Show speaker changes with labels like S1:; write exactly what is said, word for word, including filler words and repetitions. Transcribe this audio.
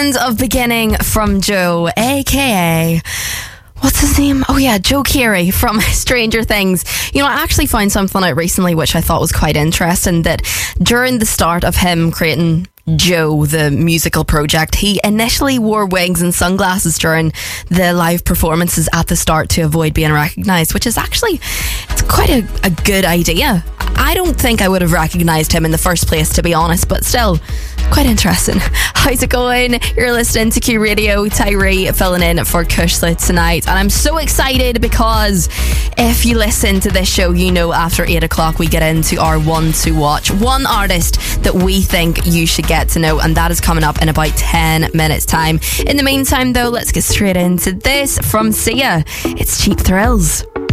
S1: End of Beginning from Joe, aka... what's his name? Oh yeah, Joe Keery from Stranger Things. You know, I actually found something out recently which I thought was quite interesting, that during the start of him creating Joe, the musical project, he initially wore wigs and sunglasses during the live performances at the start to avoid being recognised, which is actually, it's quite a, a good idea. I don't think I would have recognised him in the first place, to be honest, but still, quite interesting. How's it going? You're listening to Q Radio. Tyree filling in for Kushlet tonight, and I'm so excited because if you listen to this show, you know after eight o'clock we get into our one to watch. One artist that we think you should get to know, and that is coming up in about ten minutes time. In the meantime though, let's get straight into this from Sia. It's Cheap Thrills.